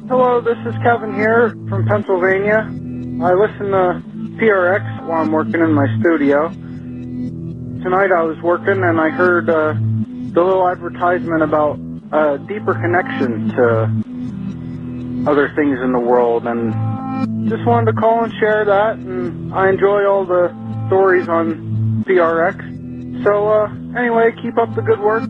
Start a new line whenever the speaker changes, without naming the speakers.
Hello, this is Kevin here from Pennsylvania. I listen to PRX while I'm working in my studio. Tonight I was working and I heard the little advertisement about a deeper connection to other things in the world, and just wanted to call and share that, and I enjoy all the stories on PRX. So anyway, keep up the good work.